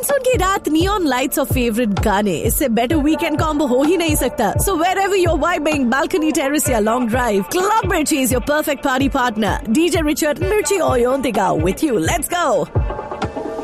Monsoon की रात, neon lights और फेवरेट गाने, इससे बेटर वीकेंड कॉम्बो हो ही नहीं सकता. So wherever you're vibing, balcony terrace या long drive, Club Mirchi is your perfect party partner. DJ Richard, Mirchi Oyontiga with you. Let's go.